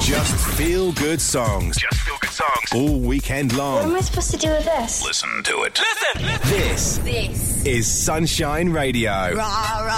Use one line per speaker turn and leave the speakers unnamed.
Just feel good songs. Just feel good songs. All weekend long.
What am I supposed to do with this?
Listen to it. Listen! This is Sunshine Radio.
Rah, rah.